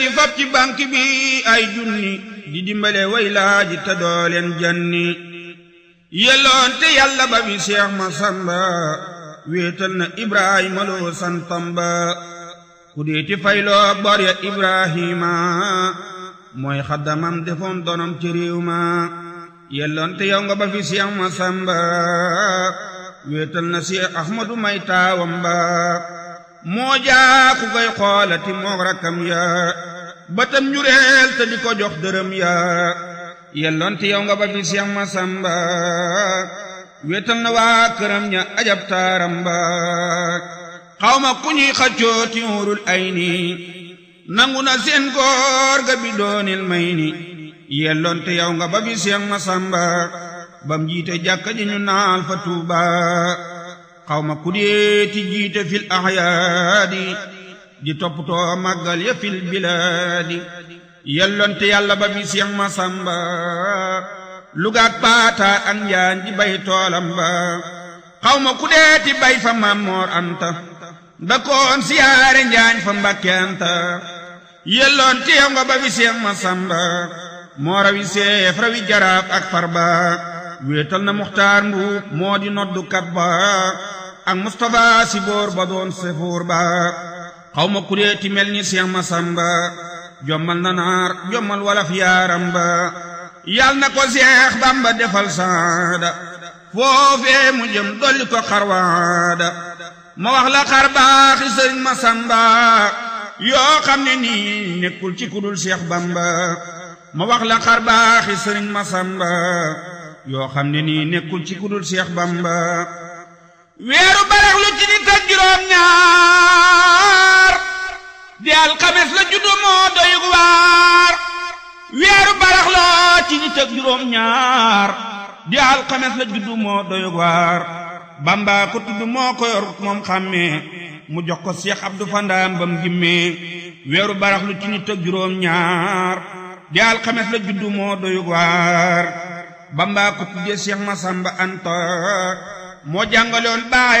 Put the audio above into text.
fab ci banque bi ay junni di dimbale way laaji te dooleen janni yelloon te yàlla ba bi Seex Masamba wéetal na Ibrahima loo santam ba ku deeti fayloo bor ya Ibrahima mooy xaddamam defoon donom ci réew ma yelloon te yow nga ba fi Seex Masamba wéetal na Seex Ahmadu may taawam ba moo jaa ku koy xoolati moog rakkam ya batam njureel te di ko jox dërëm ya yelloon te yow nga ba fi Seex Masamba wéetal na waa këram ña ajab taaram ba xawma ku ñuy xaccoo ti uurul ay ni nangu na seen góor ga bi doonil may ni yelloon te yow nga ba fi Seex Masamba bam jiite jàkka ji ñu naal fa Tuuba xawma ku deeti jiite fil ahyaadi di toppatoo màggal ya fil bilaadi yelloon te yàlla ba fi Seex Masamba lugaak paata ak njaan di bay toolam ba xawma ku deeti bay fa Maam Moor Anta da koon siyaare njaañ fa Mbàkke Anta yelloon te yow nga ba fi Seex Masamba moo rawi seef rawi jaraaf ak Farba wéetal na Muxtaar Mbuub moo di noddu kat ba ak Mustafa si boor ba doon sefuur ba xawma ku deeti mel ni Seex Masamba jommal na naar jommal walaf yaaram ba yal na ko Seex Bamba defal saada foofee mu jëm dolli ko xarwaada ma wax la xar baaxi Sëriñ Masamba yoo xam ne nii nekkul ci kudul Seex Bamba ma wax la xar baaxi Sëriñ Masamba yoo xam ne nii nekkul ci kudul Seex Bamba weeru baraxlu ci nit ak juróom ñaar di alxames la juddu moo doy waar weeru baraxlu ci nit ak juróom ñaar di alxames la juddu moo doy waar Bamba ko tudd moo ko yor moom xàmmee mu jox ko Seex Abdu Fandaam bam gimmee weeru baraxlu ci nit ak juróom ñaar di alxames la juddu moo doy waar Bamba ko tuddee Seex Masamba Anta moo jàngaloon baay